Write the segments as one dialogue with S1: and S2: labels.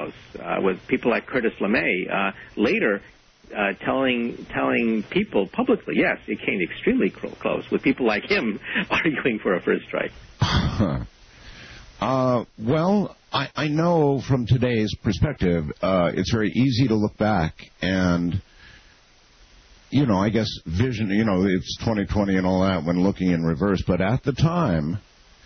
S1: close with people like Curtis LeMay. Later, telling people publicly, yes, it came extremely close, with people like him arguing for a first strike.
S2: Well, I know from today's perspective, it's very easy to look back and, I guess vision, it's 2020 and all that when looking in reverse. But at the time,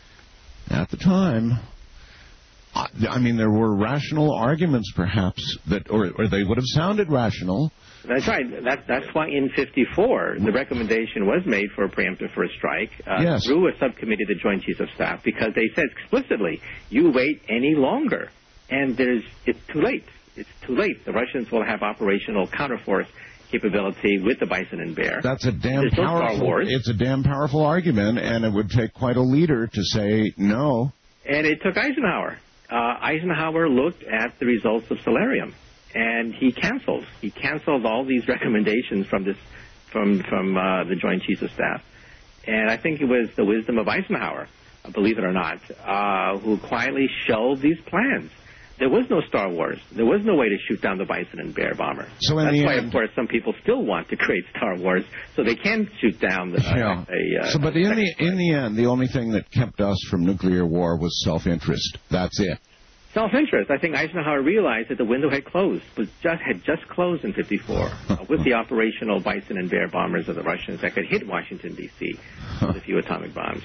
S2: I mean, there were rational arguments, perhaps, or they would have sounded rational.
S1: That's right. That's why in 54 the recommendation was made for a preemptive first strike through a subcommittee of the Joint Chiefs of Staff, because they said explicitly, you wait any longer, and it's too late. It's too late. The Russians will have operational counterforce capability with the Bison and Bear.
S2: That's a damn powerful. It's a damn powerful argument, and it would take quite a leader to say no.
S1: And it took Eisenhower. Eisenhower looked at the results of Solarium, and he canceled. He canceled all these recommendations from the Joint Chiefs of Staff. And I think it was the wisdom of Eisenhower, believe it or not, who quietly shelved these plans. There was no Star Wars. There was no way to shoot down the Bison and Bear bomber.
S2: So that's
S1: why, of course, some people still want to create Star Wars so they can shoot down the.
S2: But in the end, the only thing that kept us from nuclear war was self-interest. That's it.
S1: Self-interest. I think Eisenhower realized that the window had closed, had just closed in 54 with the operational Bison and Bear bombers of the Russians that could hit Washington, D.C. with a few atomic bombs.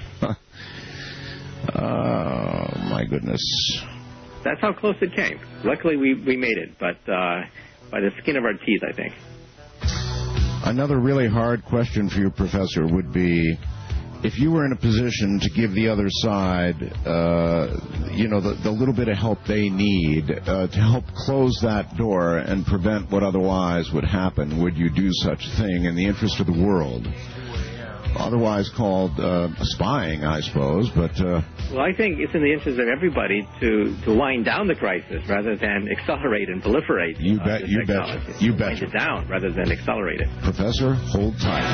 S2: Oh, my goodness.
S1: That's how close it came. Luckily, we made it, but by the skin of our teeth, I think.
S2: Another really hard question for you, Professor, would be, if you were in a position to give the other side, the little bit of help they need to help close that door and prevent what otherwise would happen, would you do such a thing in the interest of the world? Otherwise called spying, I suppose, but...
S1: Well, I think it's in the interest of everybody to wind down the crisis rather than accelerate and proliferate.
S2: You bet.
S1: Wind it down rather than accelerate it.
S2: Professor, hold tight.